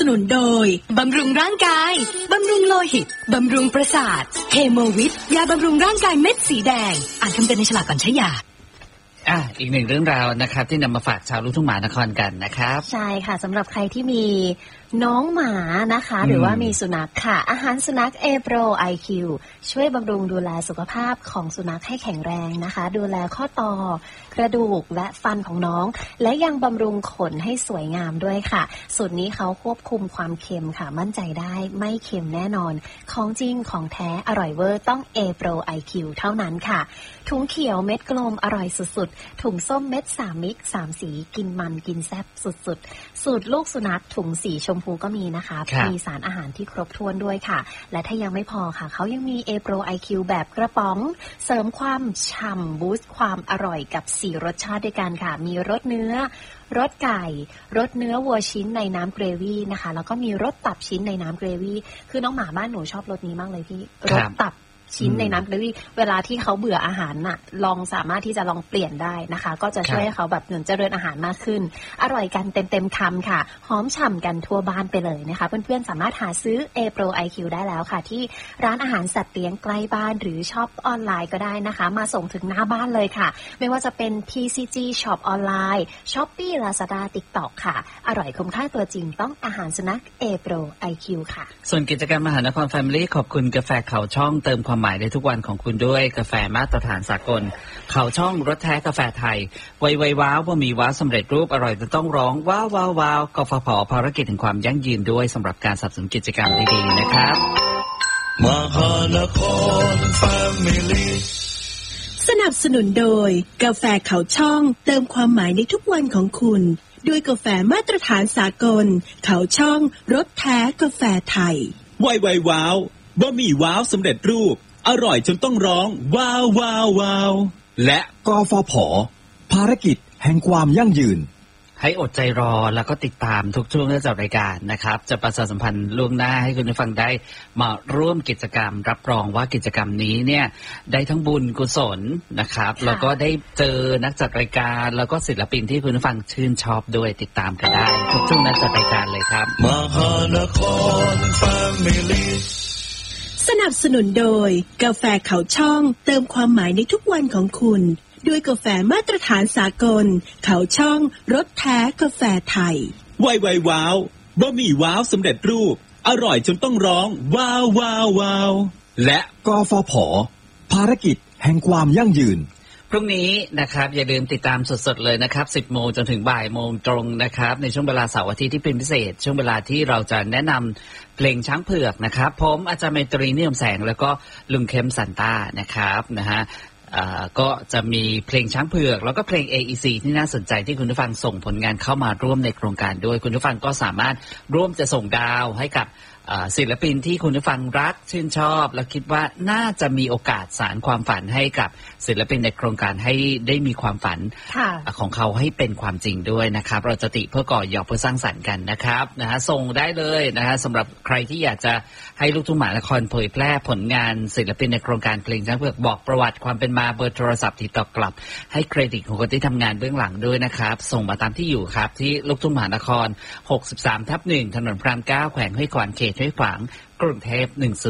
นุนโดยบำรุงร่างกายบำรุงโลหิตบำรุงประสาทเฮโมวิทยาบำรุงร่างกายเม็ดสีแดงอ่านคำเตือนในฉลากก่อนใช้ยาอีกหนึ่งเรื่องราวนะครับที่นำมาฝากชาวลูกทุ่งหมานครกันนะครับใช่ค่ะสำหรับใครที่มีน้องหมานะคะหรือว่ามีสุนัขค่ะอาหารสุนัข A-Pro IQ ช่วยบำรุงดูแลสุขภาพของสุนัขให้แข็งแรงนะคะดูแลข้อต่อกระดูกและฟันของน้องและยังบำรุงขนให้สวยงามด้วยค่ะสูตรนี้เขาควบคุมความเค็มค่ะมั่นใจได้ไม่เค็มแน่นอนของจริงของแท้อร่อยเวอร์ต้อง A-Pro IQ เท่านั้นค่ะถุงเขียวเม็ดกลมอร่อยสุดๆถุงส้มเม็ด3มิก3สีกินมันกินแซ่บสุดๆสูตรลูกสุนัขถุงสีชมพูก็มีนะคะมีสารอาหารที่ครบถ้วนด้วยค่ะและถ้ายังไม่พอค่ะเขายังมี A-Pro IQ แบบกระป๋องเสริมความฉ่ำบูสต์ความอร่อยกับ4รสชาติด้วยกันค่ะมีรสเนื้อรสไก่รสเนื้อวัวชิ้นในน้ำเกรวี่นะคะแล้วก็มีรสตับชิ้นในน้ำเกรวี่คือน้องหมาบ้านหนูชอบรสนี้มากเลยพี่รสตับชิ้นในน้ำเกรวี่เวลาที่เขาเบื่ออาหารน่ะลองสามารถที่จะลองเปลี่ยนได้นะคะก็จะช่วยให้เขาแบบเหมือนเจริญอาหารมากขึ้นอร่อยกันเต็มคำค่ะหอมฉ่ำกันทั่วบ้านไปเลยนะคะเพื่อนๆสามารถหาซื้อ A-Pro IQ ได้แล้วค่ะที่ร้านอาหารสัตว์เลี้ยงใกล้บ้านหรือช็อปออนไลน์ก็ได้นะคะมาส่งถึงหน้าบ้านเลยค่ะไม่ว่าจะเป็น PCG Shop ออนไลน์ Shopee Lazada TikTok ค่ะอร่อยคุ้มค่าตัวจริงต้องอาหารสุนัข A-Pro IQ ค่ะส่วนกิจกรรมมหานคร Family ขอบคุณกาแฟเขาช่องเติมความหมายในทุกวันของคุณด้วยกาแฟมาตรฐานสากลเขาช่องรสแท้กาแฟไทยไวว้าวบะหมี่ว้าวสำเร็จรูปอร่อยจะต้องร้องว้าวว้าวว้าวกฟผ.ภารกิจถึงความยั่งยืนด้วยสำหรับการสนับสนุนกิจกรรมดีๆนะครับมหานคร Family สนับสนุนโดยกาแฟเขาช่องเติมความหมายในทุกวันของคุณด้วยกาแฟมาตรฐานสากลเขาช่องรสแท้กาแฟไทยไวว้าวบะหมี่ว้าวสำเร็จรูปอร่อยจนต้องร้องว้าวว้าวว้าวและกฟผ.ภารกิจแห่งความยั่งยืนให้อดใจรอแล้วก็ติดตามทุกช่วงจากรายการนะครับจะประชาสัมพันธ์ล่วงหน้าให้คุณผู้ฟังได้มาร่วมกิจกรรมรับรองว่ากิจกรรมนี้เนี่ยได้ทั้งบุญกุศลนะครับแล้วก็ได้เจอนักจัดรายการแล้วก็ศิลปินที่คุณผู้ฟังชื่นชอบด้วยติดตามกันได้ทุกช่วงนักจัดรายการเลยครับมหานคร Family สนับสนุนโดยกาแฟเขาช่องเติมความหมายในทุกวันของคุณด้วยกาแฟมาตรฐานสากลเขาช่องรสแท้กาแฟไทยไวว้าวบะหมี่ว้าวสำเร็จรูปอร่อยจนต้องร้องว้าวว้าวว้าวและกฟผ.ภารกิจแห่งความยั่งยืนพรุ่งนี้นะครับอย่าลืมติดตามสดๆเลยนะครับ 10 โมงจนถึงบ่ายโมงตรงนะครับในช่วงเวลาเสาร์อาทิตย์ที่เป็นพิเศษช่วงเวลาที่เราจะแนะนำเพลงช้างเผือกนะครับผมอาจารย์เมตรีนิยมแสงแล้วก็ลุงเข้มสันต้านะครับนะฮะก็จะมีเพลงช้างเผือกแล้วก็เพลง AEC ที่น่าสนใจที่คุณผู้ฟังส่งผลงานเข้ามาร่วมในโครงการด้วยคุณผู้ฟังก็สามารถร่วมจะส่งดาวให้กับศิลปินที่คุณผู้ฟังรักชื่นชอบและคิดว่าน่าจะมีโอกาสสานความฝันให้กับศิลปินในโครงการให้ได้มีความฝันของเขาให้เป็นความจริงด้วยนะครับเราจะติเพื่อก่อยอเพื่อสร้างสรรค์กันนะครับนะฮะส่งได้เลยนะฮะสำหรับใครที่อยากจะให้ลูกทุ่งมหานครเผยแพร่ผลงานศิลปินในโครงการเพลงช้างเผือกบอกประวัติความเป็นมาเบอร์โทรศัพท์ติดต่อกลับให้เครดิตของคนที่ทำงานเบื้องหลังด้วยนะครับส่งมาตามที่อยู่ครับที่ลูกทุ่งมหานคร 63/1 ถนนพระราม 9 แขวงห้วยขวางเขตห้วยขวางกรุงเทพ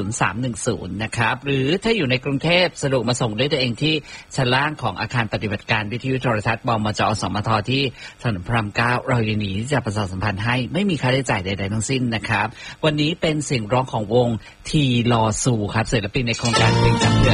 10310นะครับหรือถ้าอยู่ในกรุงเทพสะดวกมาส่งด้วยตัวเองที่ชั้นล่างของอาคารปฏิบัติการวิทยุโทรทัศน์บมจ.สมท.ที่ถนนพระราม 9เรายินดีที่จะประชาสัมพันธ์ให้ไม่มีค่าใช้จ่ายใดๆทั้งสิ้นนะครับวันนี้เป็นเสียงร้องของวงทีลอซูครับศิลปินในโครงการเพลงช้างเผือก